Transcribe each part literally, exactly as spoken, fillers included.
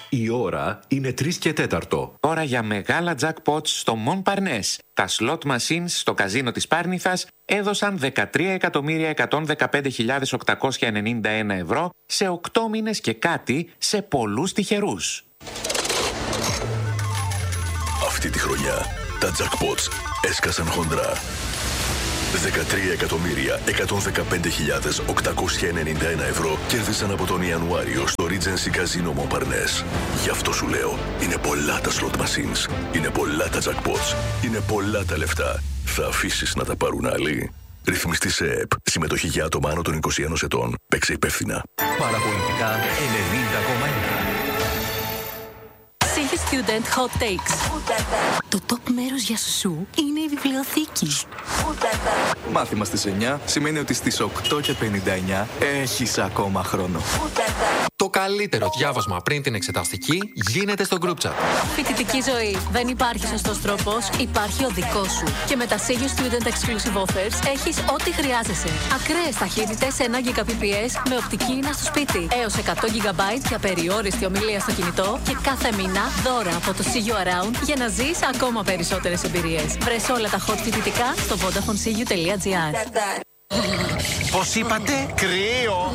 Η ώρα είναι τρεις και τέταρτο. Ώρα για μεγάλα jackpots στο Montparnasse. Τα slot machines στο καζίνο της Πάρνηθας έδωσαν δεκατρία εκατομμύρια εκατόν δεκαπέντε χιλιάδες οκτακόσια ενενήντα ένα ευρώ σε οκτώ μήνες και κάτι σε πολλούς τυχερούς. Αυτή τη χρονιά τα jackpots έσκασαν χοντρά. δεκατρία εκατομμύρια εκατόν δεκαπέντε χιλιάδες οκτακόσια ενενήντα ένα ευρώ κέρδισαν από τον Ιανουάριο στο Regency Casino Montparnasse. Γι' αυτό σου λέω, είναι πολλά τα slot machines, είναι πολλά τα jackpots, είναι πολλά τα λεφτά. Θα αφήσεις να τα πάρουν άλλοι? Ρυθμιστή σε ΕΕΠ. Συμμετοχή για άτομα άνω των είκοσι ένα ετών. Παίξε υπεύθυνα. Παραπολιτικά ενενήντα κόμμα ένα. Student Hot Takes. Το top μέρος για σου είναι η βιβλιοθήκη. Μάθημα στις εννιά σημαίνει ότι στις οκτώ και πενήντα εννιά έχεις ακόμα χρόνο. Το καλύτερο διάβασμα πριν την εξεταστική γίνεται στο group chat. Φοιτητική ζωή. Δεν υπάρχει σωστός τρόπος, υπάρχει ο δικός σου. Και με τα Senior Student Exclusive Offers έχεις ό,τι χρειάζεσαι. Ακραίες ταχύτητες ένα γιγαμπιτ με οπτική ίνα στο σπίτι. Έως εκατό τζι μπι για περιόριστη ομιλία στο κινητό. Και κάθε μήνα δώρα από το See You Around για να ζεις ακόμα περισσότερες εμπειρίες. Βρες όλα τα hot φοιτητικά στο vodafone c u τελεία g r. Πώς είπατε? Κρύο!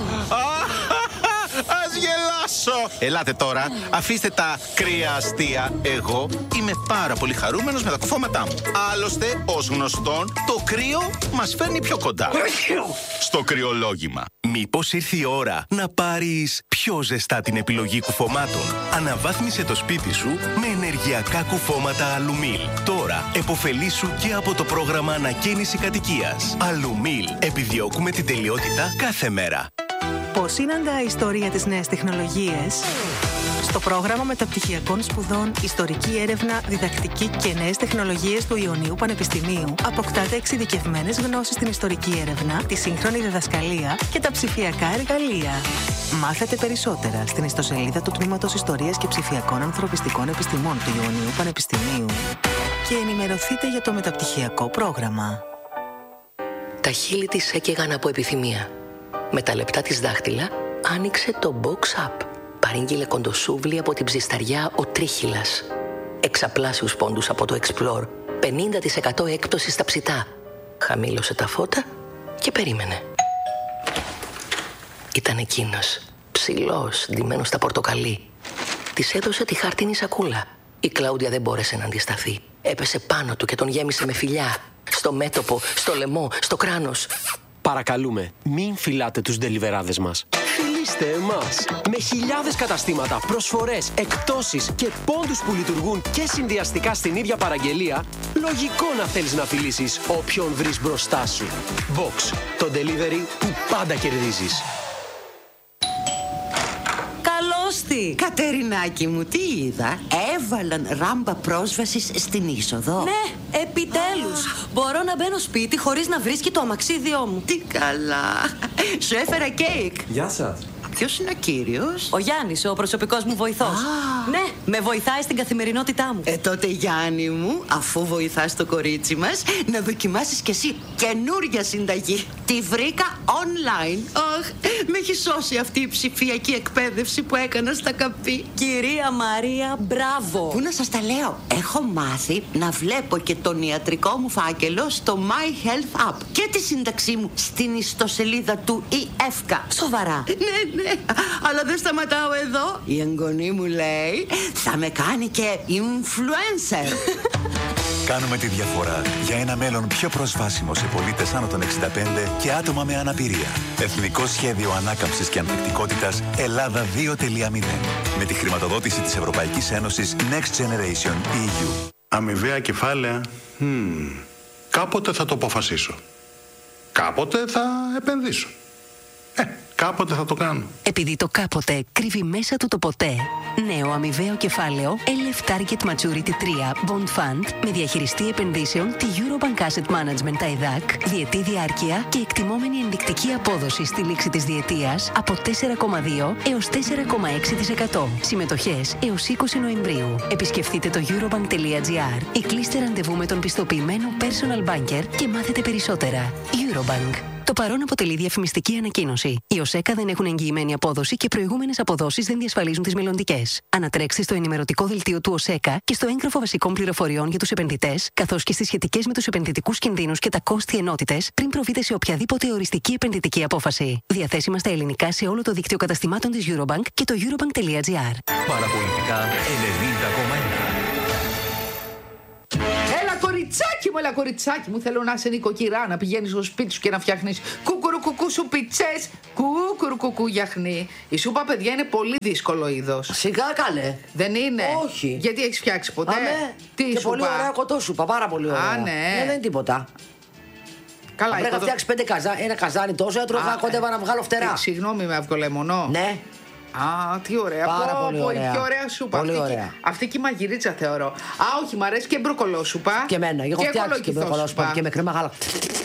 Ας γελάσω! Ελάτε τώρα, αφήστε τα κρύα αστεία. Εγώ είμαι πάρα πολύ χαρούμενος με τα κουφώματά μου. Άλλωστε, ως γνωστόν, το κρύο μας φέρνει πιο κοντά στο κρυολόγημα. Μήπως ήρθε η ώρα να πάρεις πιο ζεστά την επιλογή κουφωμάτων? Αναβάθμισε το σπίτι σου με ενεργειακά κουφώματα Αλουμίλ. Τώρα επωφελήσου και από το πρόγραμμα ανακαίνιση κατοικίας. Αλουμίλ. Επιδιώκουμε την τελειότητα κάθε μέρα. Πώς συναντά η ιστορία τις νέες τεχνολογίες? Στο πρόγραμμα μεταπτυχιακών σπουδών Ιστορική έρευνα, διδακτική και νέες τεχνολογίες του Ιωνίου Πανεπιστημίου αποκτάτε εξειδικευμένες γνώσεις στην ιστορική έρευνα, τη σύγχρονη διδασκαλία και τα ψηφιακά εργαλεία. Μάθετε περισσότερα στην ιστοσελίδα του Τμήματος Ιστορίας και Ψηφιακών Ανθρωπιστικών Επιστημών του Ιωνίου Πανεπιστημίου και ενημερωθείτε για το μεταπτυχιακό πρόγραμμα. Τα χείλη της έκαιγαν από επιθυμία. Με τα λεπτά της δάχτυλα άνοιξε το Box Up. Παρήγγειλε κοντοσούβλι από την ψισταριά ο Τρίχυλας. Εξαπλάσιους πόντους από το Explore. πενήντα τοις εκατό έκπτωση στα ψητά. Χαμήλωσε τα φώτα και περίμενε. Ήταν εκείνος, ψηλός, ντυμένος στα πορτοκαλί. Της έδωσε τη χαρτίνη σακούλα. Η Κλάουντια δεν μπόρεσε να αντισταθεί. Έπεσε πάνω του και τον γέμισε με φιλιά. Στο μέτωπο, στο λαιμό, στο κράνος. Παρακαλούμε, μην φυλάτε τους ντελιβεράδες μας. Φιλήστε εμάς. Με χιλιάδες καταστήματα, προσφορές, εκπτώσεις και πόντους που λειτουργούν και συνδυαστικά στην ίδια παραγγελία, λογικό να θέλεις να φιλήσεις όποιον βρεις μπροστά σου. Box, το delivery που πάντα κερδίζεις. Καλώστη! Κατερινάκη μου, τι είδα? Έβαλαν ράμπα πρόσβασης στην είσοδο. Ναι, επιτέλους! Μπορώ να μπαίνω σπίτι χωρίς να βρίσκει το αμαξίδιό μου. Τι καλά! Σου έφερα κέικ. Γεια σας. Ποιος είναι ο κύριος? Ο Γιάννης, ο προσωπικός μου βοηθός. Ah. Ναι, με βοηθάει στην καθημερινότητά μου. Ε, τότε Γιάννη μου, αφού βοηθάς το κορίτσι μας, να δοκιμάσεις κι εσύ καινούρια συνταγή. Τη βρήκα online. Αχ, με έχει σώσει αυτή η ψηφιακή εκπαίδευση που έκανα στα καπί. Κυρία Μαρία, μπράβο. Πού να σας τα λέω? Έχω μάθει να βλέπω και τον ιατρικό μου φάκελο στο My Health App και τη σύνταξή μου στην ιστοσελίδα του ι εφ κέι. Σοβαρά? Ναι, ναι, αλλά δεν σταματάω εδώ. Η εγγονή μου λέει θα με κάνει και influencer. Κάνουμε τη διαφορά για ένα μέλλον πιο προσβάσιμο σε πολίτες άνω των εξήντα πέντε και άτομα με αναπηρία. Εθνικό Σχέδιο Ανάκαμψης και Ανθεκτικότητας Ελλάδα δύο τελεία μηδέν. Με τη χρηματοδότηση της Ευρωπαϊκής Ένωσης Next Generation ι γιου. Αμοιβαία κεφάλαια. Hmm. Κάποτε θα το αποφασίσω. Κάποτε θα επενδύσω. Ε, κάποτε θα το κάνω. Επειδή το κάποτε κρύβει μέσα του το ποτέ. Νέο αμοιβαίο κεφάλαιο ελ εφ Target Maturity τρία Bond Fund με διαχειριστή επενδύσεων τη Eurobank Asset Management τα ΕΔΑΚ, διετή διάρκεια και εκτιμόμενη ενδεικτική απόδοση στη λήξη της διετίας από τέσσερα κόμμα δύο έως τέσσερα κόμμα έξι τοις εκατό. Συμμετοχές έως είκοσι Νοεμβρίου. Επισκεφτείτε το eurobank τελεία gr ή κλείστε ραντεβού με τον πιστοποιημένο personal banker και μάθετε περισσότερα. Eurobank. Το παρόν αποτελεί διαφημιστική ανακοίνωση. Οι ΟΣΕΚΑ δεν έχουν εγγυημένη απόδοση και προηγούμενες αποδόσεις δεν διασφαλίζουν τις μελλοντικές. Ανατρέξτε στο ενημερωτικό δελτίο του ΟΣΕΚΑ και στο έγγραφο βασικών πληροφοριών για τους επενδυτές, καθώς και στις σχετικές με τους επενδυτικούς κινδύνους και τα κόστη ενότητες, πριν προβείτε σε οποιαδήποτε οριστική επενδυτική απόφαση. Διαθέσιμα στα ελληνικά σε όλο το δίκτυο καταστημάτων της Eurobank και το eurobank.gr. Παραπολιτικά ενενήντα κόμμα ένα. Έλα κοριτσάκι μου, έλα κοριτσάκι μου. Θέλω να είσαι νοικοκυρά, να πηγαίνεις στο σπίτι σου και να φτιάχνεις κουκουρουκουκού σου πιτσές. Κουκουρουκουκού γιαχνί. Η σούπα, παιδιά, είναι πολύ δύσκολο είδος. Σιγά καλέ. Δεν είναι. Όχι. Γιατί έχεις φτιάξει ποτέ? Αμέ. Τι και σούπα? πολύ ωραία κοτόσουπα, πάρα πολύ ωραία. Α, ναι. Ε, δεν είναι τίποτα. Καλά, πρέπει να το... φτιάξει πέντε καζά, ένα καζάνι τόσο, έτρωγα κοντεύα να βγάλω φτερά. Ε, συγγνώμη, με αυγολέμονο. Ναι. Α, τι ωραία. Πάρα πω, πολύ πω, ωραία. Πιο ωραία σούπα. Πολύ αυτή, ωραία. αυτή και η μαγειρίτσα θεωρώ. Α, όχι, μ' αρέσει και μπροκολόσουπα. Και εμένα, έχω φτιάξει και μπροκολόσουπα και με κρέμα γάλακτος.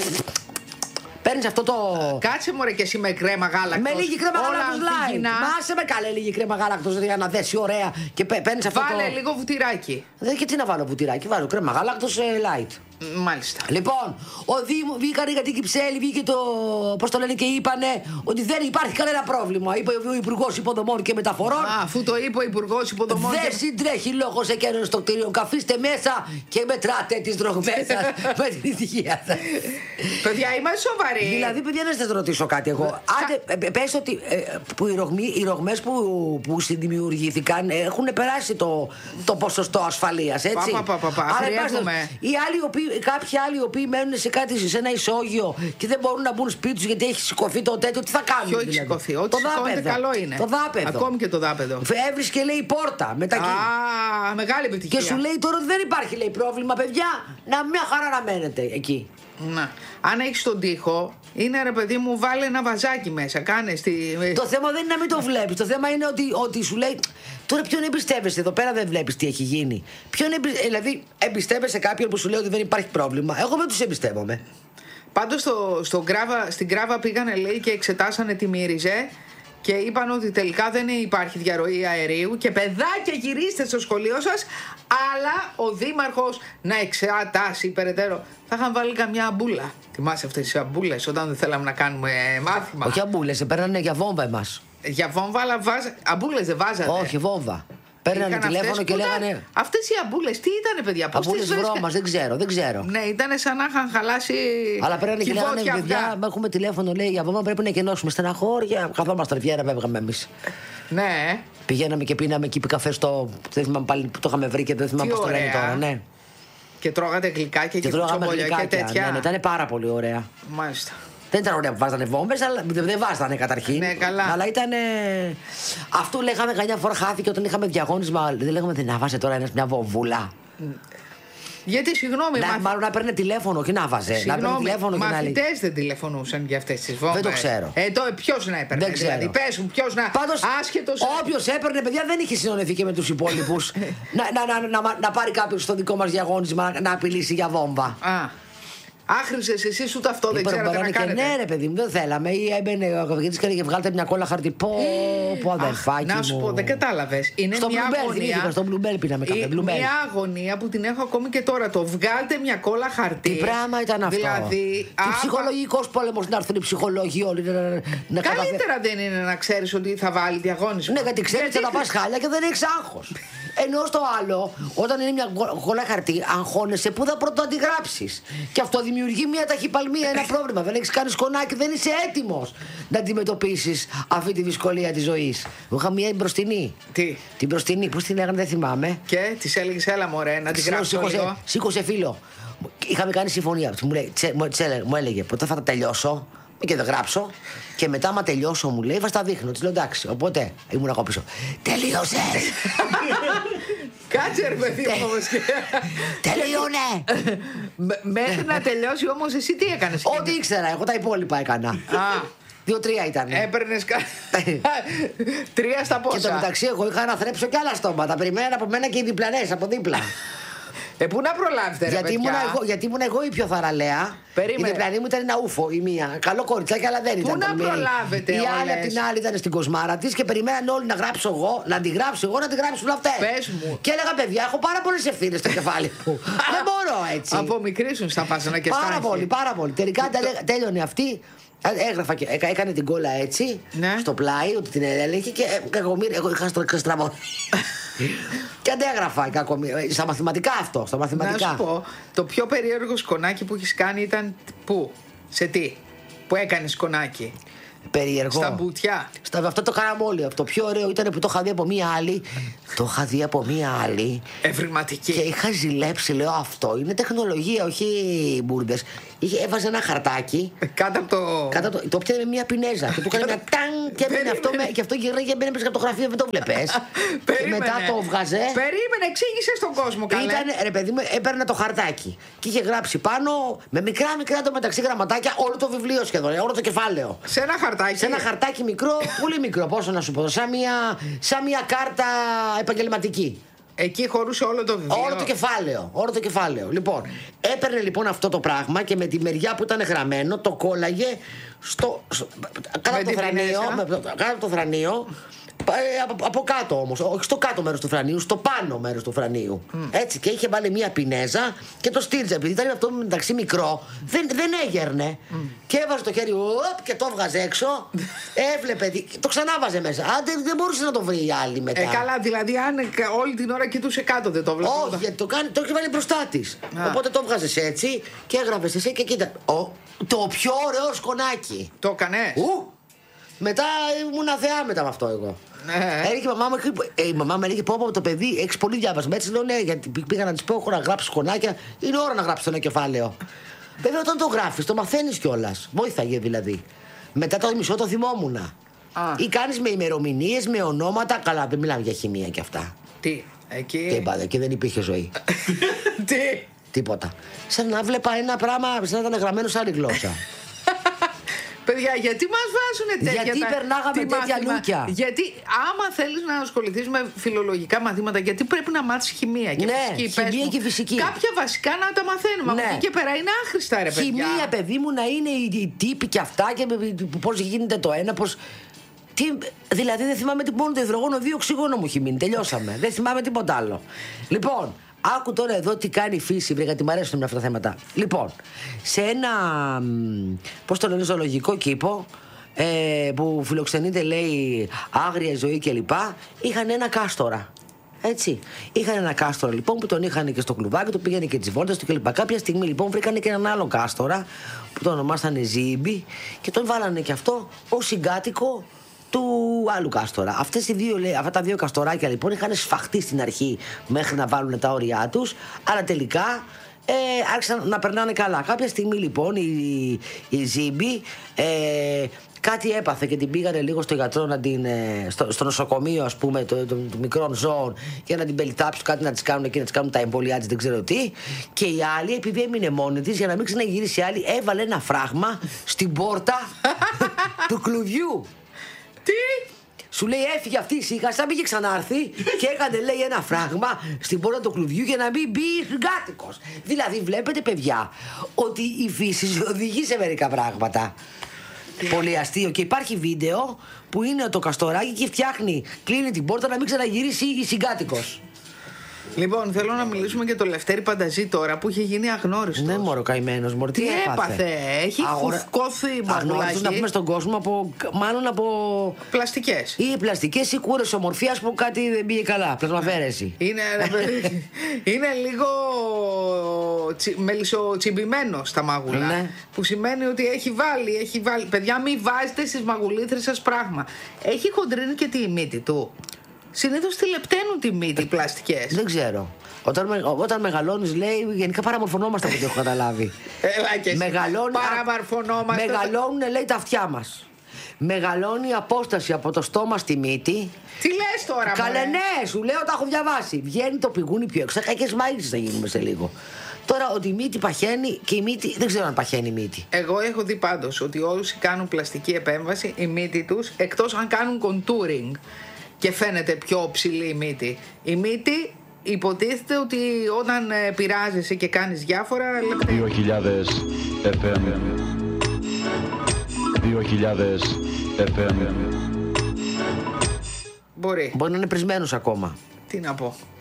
Παίρνεις αυτό το. Κάτσε μωρέ και εσύ με κρέμα γάλακτος. Με λίγη κρέμα γάλακτος light. Μάσε με καλέ λίγη κρέμα γάλακτος για να δέσει ωραία. Και παίρνεις αυτό. Βάλε το... λίγο βουτυράκι. Δεν και τι να βάλω βουτυράκι, βάζω κρέμα γάλακτος light. Μάλιστα. Λοιπόν, ο Δήμο, βγήκαν για την Κυψέλη, βγήκε το. Πώς το λένε και είπανε ότι δεν υπάρχει κανένα πρόβλημα. Είπε ο Υπουργός Υποδομών και Μεταφορών. Α, αφού το είπε ο Υπουργός Υποδομών. Δεν και... συντρέχει λόγος εκένωση στο κτίριο. Καθίστε μέσα και μετράτε τις δρογμές σας με την ησυχία σας. Παιδιά, είμαστε σοβαροί. Δηλαδή, παιδιά, να σας ρωτήσω κάτι εγώ. Άντε, πες ότι ε, που οι, ρογμοί, οι ρογμές που, που συνδημιουργήθηκαν έχουν περάσει το, το ποσοστό ασφαλείας, έτσι. Πα, πα, πα, πα, άρα, χρειάζομαι. Οι άλλοι οι οποίοι, κάποιοι άλλοι οι οποίοι μένουν σε κάτι, σε ένα ισόγειο και δεν μπορούν να μπουν σπίτι τους γιατί έχει σηκωθεί το τέτοιο, τι θα κάνουν? Ποιο έχει δηλαδή? σηκωθεί? Ό,τι σηκώνεται καλό είναι. Το δάπεδο. Ακόμη και το δάπεδο. Έβρισκε, λέει, πόρτα μετά. Α, μεγάλη επιτυχία. Και σου λέει τώρα ότι δεν υπάρχει, λέει, πρόβλημα, παιδιά. Να μια χαρά να μένετε εκεί. Να. Αν έχεις τον τοίχο, είναι ρε παιδί μου, βάλε ένα βαζάκι μέσα. Κάνε στη... Το θέμα δεν είναι να μην το βλέπεις. Το θέμα είναι ότι, ότι σου λέει. Τώρα ποιον εμπιστεύεσαι? Εδώ πέρα δεν βλέπεις τι έχει γίνει. Ποιον εμπι... Δηλαδή, εμπιστεύεσαι κάποιον που σου λέει ότι δεν υπάρχει πρόβλημα? Εγώ δεν τους εμπιστεύομαι. Πάντως στο, στο γκράβα, στην Γκράβα πήγανε, λέει, και εξετάσανε τι μύριζε. Και είπαν ότι τελικά δεν υπάρχει διαρροή αερίου. Και παιδάκια, γυρίστε στο σχολείο σας. Αλλά ο δήμαρχος να εξετάσει περαιτέρω. Θα είχαν βάλει καμιά αμπούλα. Θυμάσαι αυτές τις αμπούλες όταν δεν θέλαμε να κάνουμε μάθημα? Όχι αμπούλες, παίρνανε για βόμβα εμάς. Για βόμβα, αλλά βάζα... αμπούλες δεν βάζατε? Όχι, βόμβα. Παίρνανε τηλέφωνο και λέγανε. Αυτές οι αμπούλες τι ήτανε, παιδιά? Αμπούλες βρώμας, δεν ξέρω, δεν ξέρω. Ναι, ήτανε σαν να είχαν χαλάσει. Αλλά παίρνανε και λέγανε, παιδιά, έχουμε τηλέφωνο, λέει, για βόμβα πρέπει να κενώσουμε στεναχώρια. Καθόμασταν, βγαίναμε, φεύγαμε εμείς. Ναι. Πηγαίναμε και πίναμε εκεί καφέ στο. Δεν θυμάμαι πάλι που το είχαμε βρει και δεν θυμάμαι πώς το λένε τώρα, ναι. Και τρώγατε γλυκάκια και, και κουτσομπολιά και τέτοια. Ναι, ναι, ήταν πάρα πολύ ωραία. Μάλιστα. Δεν ήταν ωραία που βάζανε βόμβες, αλλά δεν βάζανε καταρχήν. Ναι, καλά. Αλλά ήταν. Αυτό λέγαμε καμιά φορά, χάθηκε όταν είχαμε διαγώνισμα. Δεν λέγαμε δεν άβαζε τώρα ένας μια βομβούλα. Γιατί, συγγνώμη, να, μαθ... μάλλον να παίρνει τηλέφωνο και να βάζε. Συγγνώμη, να παίρνει τηλέφωνο και να λέει. μαθητές δεν τηλεφωνούσαν για αυτές τις βόμβες. Δεν το ξέρω. Ε, το ποιος να έπαιρνε? Δεν ξέρω. Δηλαδή, πες μου, ποιος να. Πάντως, άσχετος. Όποιος έπαιρνε, παιδιά, δεν είχε συνονεθεί και με τους υπόλοιπους. να, να, να, να, να πάρει κάποιος στο δικό μας διαγώνισμα να, να απειλήσει για βόμβα. Α. Άχρησες εσείς ούτε αυτό δεν ξέρετε να κάνετε. Ναι, ρε παιδί μου, δεν θέλαμε. Ή έμπαινε ο καθηγητής και έλεγε βγάλτε μια κόλλα χαρτί. Πω, πω, αδερφάκι μου. Να σου πω, δεν κατάλαβες. Είναι στο μια Bluebell, αγωνία. Στο Bluebell πίναμε καφέ. Μια αγωνία που την έχω ακόμη και τώρα. Το βγάλτε μια κόλλα χαρτί. Τι πράγμα ήταν αυτό? Δηλαδή. Τι ψυχολογικός πόλεμος να έρθουν οι ψυχολόγοι όλοι. Να Καλύτερα δεν είναι να ξέρεις ότι θα βάλει διαγώνισμα? Ναι, γιατί ξέρεις ότι θα πας χάλια και δεν έχεις άγχος. Ενώ στο άλλο, όταν είναι μια κόλλα χαρτί, αγχώνεσαι πού θα πρώτο αντιγράψεις. Και αυτό δημιουργεί μια ταχυπαλμία, ένα πρόβλημα. Δεν έχεις κάνει σκονάκι, δεν είσαι έτοιμος να αντιμετωπίσεις αυτή τη δυσκολία της ζωής. Εγώ είχα μια μπροστινή. Τι? Την μπροστινή, πώς την λέγανε, δεν θυμάμαι. Και της έλεγες, έλα μωρέ, να την γράψω λίγο. Σήκωσε φίλο. Είχαμε κάνει συμφωνία. Μου, λέει, τσε, μου, τσε, μου έλεγε πότε θα τα τελειώσω. Και δεν γράψω. Και μετά, άμα τελειώσω, μου λέει, θα στα δείχνω. Τη λέω εντάξει. Οπότε ήμουν ακόμα πίσω. Τελείωσες! Κάτσε ρε παιδί μου όμως. Τελείωνε! Μέχρι να τελειώσει όμως εσύ τι έκανες? Ό,τι ήξερα, εγώ τα υπόλοιπα έκανα. Α, δύο-τρία ήταν. έπαιρνες τρία στα πόσα? Και το μεταξύ, εγώ είχα να θρέψω κι άλλα στόματα. Περιμέναν από μένα και οι διπλανές από δίπλα. Ε, πού να προλάβετε, ρε γιατί παιδιά? Ήμουν εγώ, γιατί ήμουν εγώ η πιο θαραλέα. Περίμενε. Η διπλανή μου ήταν ένα ούφο η μία. Καλό κοριτσάκι, αλλά δεν ήταν. Πού να προλάβετε, η άλλη όλες? απ' την άλλη ήταν στην κοσμάρα τη και περιμέναν όλοι να γράψω εγώ, να τη γράψω εγώ, να τη γράψουν αυτές. Πες μου. Και έλεγα, παιδιά, έχω πάρα πολλές ευθύνες στο κεφάλι μου. Δεν μπορώ έτσι. Από μικρή σου στα πάσανα και Πάρα πολύ, πάρα πολύ. Τελικά τέλειωνε αυτή. Έγραφα και έκα, έκανε την κόλλα έτσι, ναι. στο πλάι, ότι την έλεγε και κακομοίρη, εγώ είχα στο στραβό. Και αντέγραφα η κακομοίρη. Στα μαθηματικά αυτό, στα μαθηματικά. Να σου πω, το πιο περίεργο σκονάκι που έχεις κάνει ήταν πού, σε τι, που έκανες σκονάκι. Περίεργο. Στα μπουτιά. Στα, αυτό το κάναμε όλοι. Το πιο ωραίο ήταν που το είχα δει από μία άλλη. Το είχα δει από μία άλλη. Ευρηματική. Και είχα ζηλέψει, λέω αυτό. Είναι τεχνολογία, όχι μπουρδες. Έβαζε ένα χαρτάκι. Κάτω από το. Κάτω το, το πιάνε με μία πινέζα. Και του έκανε ένα ταν και έμενε αυτό. Με, και αυτό γυρνάει και μπαίνει μέσα από το γραφείο, δεν το βλέπες. Και μετά το βγάζε. Περίμενε, εξήγησε στον κόσμο καλά. Ήταν, ρε παιδί μου, έπαιρνε το χαρτάκι. Και είχε γράψει πάνω με μικρά μικρά το μεταξύ γραμματάκια όλο το βιβλίο σχεδόν, όλο το κεφάλαιο. Σε ένα χαρτάκι. Σε ένα χαρτάκι μικρό, πολύ μικρό, πόσο να σου πω, σαν μια, σαν μια κάρτα επαγγελματική. Εκεί χωρούσε όλο το βιβλίο. Όλο το κεφάλαιο. Όλο το κεφάλαιο. Λοιπόν, έπαιρνε λοιπόν αυτό το πράγμα και με τη μεριά που ήταν γραμμένο το κόλλαγε στο, στο, κάτω, από το θρανείο, με, κάτω από το θρανείο. Από, από κάτω όμως, όχι στο κάτω μέρος του φρανίου, στο πάνω μέρος του φρανίου. Mm. Έτσι, και είχε βάλει μία πινέζα και το στήριζε. Επειδή ήταν αυτό μεταξύ μικρό, δεν, δεν έγερνε. Mm. Και έβαζε το χέρι, οπ, και το έβγαζε έξω. Έβλεπε, το ξανάβαζε μέσα. Άντε, δεν μπορούσε να το βρει η άλλη μετά. Ε, καλά, δηλαδή, αν όλη την ώρα κοιτούσε κάτω, δεν το βλέπει. Όχι, γιατί το, κάνει, το έχει βάλει μπροστά τη. Οπότε το έβγαζε έτσι και έγραφε εσύ και κοίτα. Ο, το πιο ωραίο σκονάκι. Το έκανε. Μετά ήμουν αθεάμετα με αυτό εγώ. Ναι. Έρχε η μαμά μου, ε, η μαμά μου έλεγε: Πω από το παιδί, έχει πολύ διάβασμα. Έτσι λέω: Ναι, γιατί πήγα να τη πω: Έχω να γράψει σκονάκια. Είναι ώρα να γράψει το ένα κεφάλαιο. Βέβαια, όταν το γράφει, το μαθαίνει κιόλα. Βόηθαγε δηλαδή. Μετά το μισό το θυμόμουν. Α. Ή κάνει με ημερομηνίες, με ονόματα. Καλά, δεν μιλάμε για χημεία κι αυτά. Τι, εκεί. Τι είπατε, και δεν υπήρχε ζωή. Τι. Τίποτα. Σαν να βλέπα ένα πράγμα, σαν να ήταν γραμμένο σε άλλη γλώσσα. Παιδιά, γιατί μας βάζουνε τέτοια. Γιατί τα... περνάγαμε τέτοια λούκια. Γιατί άμα θέλεις να ασχοληθείς με φιλολογικά μαθήματα, γιατί πρέπει να μάθεις χημεία και ναι, φυσική. Χημεία και φυσική. Κάποια βασικά να τα μαθαίνουμε. Ναι. Από εκεί και πέρα είναι άχρηστα, ρε παιδιά. Χημεία, παιδί μου, να είναι οι τύποι και αυτά και πώς γίνεται το ένα, πώς. Τι, δηλαδή δεν θυμάμαι μόνο το υδρογόνο, δύο οξυγόνο μου έχει μείνει. Τελειώσαμε. Δεν θυμάμαι τίποτα άλλο. Λοιπόν. Άκου τώρα εδώ τι κάνει η φύση, γιατί μου αρέσουν με αυτά τα θέματα. Λοιπόν, σε ένα, πώς το λένε, ζωολογικό κήπο, ε, που φιλοξενείται, λέει, άγρια ζωή κλπ. Είχαν ένα κάστορα. Έτσι. Είχαν ένα κάστορα λοιπόν που τον είχαν και στο κλουβάκι, του πήγαινε και τις βόλτες του κλπ. Κάποια στιγμή λοιπόν βρήκανε και έναν άλλο κάστορα που τον ονομάσανε Ζήμπι και τον βάλανε και αυτό ως συγκάτοικο του άλλου κάστορα. Αυτές οι δύο, λέει, αυτά τα δύο καστοράκια λοιπόν είχαν σφαχτεί στην αρχή μέχρι να βάλουν τα όρια τους, αλλά τελικά ε, άρχισαν να περνάνε καλά. Κάποια στιγμή λοιπόν η, η Ζήμπη ε, κάτι έπαθε και την πήγανε λίγο στο γιατρό να την, ε, στο, στο νοσοκομείο, ας πούμε, των το, το, το μικρών ζώων, για να την πελιτάψουν, κάτι να τις κάνουν και να τις κάνουν τα εμβόλια της, δεν ξέρω τι. Και η άλλη, επειδή έμεινε μόνη της, για να μην ξαναγυρίσει η άλλη, έβαλε ένα φράγμα στην πόρτα του κλουβιού. Τι? Σου λέει έφυγε αυτή η σίχαστα, μην είχε ξανάρθει και έκανε, λέει, ένα φράγμα στην πόρτα του κλουβιού για να μην μπει γάτικος. Δηλαδή βλέπετε, παιδιά, ότι η φύση οδηγεί σε μερικά πράγματα. Πολύ αστείο. Και υπάρχει βίντεο που είναι το καστοράκι και φτιάχνει, κλείνει την πόρτα να μην ξαναγυρίσει η συγκάτοικος. Λοιπόν, θέλω να μιλήσουμε για το Λευτέρη Πανταζή τώρα που είχε γίνει αγνώριστος. Ναι, μωρό, καημένος. Μωρό, τι, τι έπαθε. έπαθε. Έχει Αγορα... χουφκώθει αγνώριστος, να πούμε στον κόσμο, από, μάλλον από πλαστικές. Ή πλαστικές ή κούρες ομορφιάς που κάτι δεν πήγε καλά. Πλασμαφέρεση. Είναι, είναι λίγο τσι, μελισσοτσιμπημένο στα μάγουλα. Ναι. Που σημαίνει ότι έχει βάλει, έχει βάλει. Παιδιά, μην βάζετε στις μαγουλήθρες σας πράγμα. Έχει χοντρίνει και τη μύτη του. Συνήθως τη λεπταίνουν τη μύτη οι πλαστικές. Δεν ξέρω. Όταν, με, όταν μεγαλώνεις, λέει, γενικά παραμορφωνόμαστε από ό,τι έχω καταλάβει. Έλα και εσύ. Μεγαλώνει, παραμορφωνόμαστε. Μεγαλώνουν, λέει, τα αυτιά μας. Μεγαλώνει η απόσταση από το στόμα στη μύτη. Τι λες τώρα, καλέ, ναι, σου λέω, τα έχω διαβάσει. Βγαίνει το πηγούνι πιο έξω. Κακές μάγισσες θα γίνουμε σε λίγο. Τώρα ότι η μύτη παχαίνει και η μύτη. Δεν ξέρω αν παχαίνει η μύτη. Εγώ έχω δει πάντως ότι όσοι κάνουν πλαστική επέμβαση, η μύτη τους, εκτός αν κάνουν contouring και φαίνεται πιο ψηλή η μύτη. Η μύτη υποτίθεται ότι όταν ε, πειράζεσαι και κάνεις διάφορα. δύο χιλιάδες εφ εμ. δύο χιλιάδες εφ εμ. Μπορεί. Μπορεί να είναι πρισμένος ακόμα. Τι να πω.